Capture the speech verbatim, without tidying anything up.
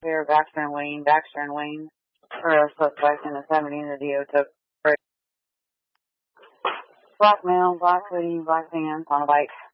Here, Baxter and Wayne, Baxter and Wayne, for a suspect in the seventeen, the D O took break. Black male, black hoodie, black pants on a bike.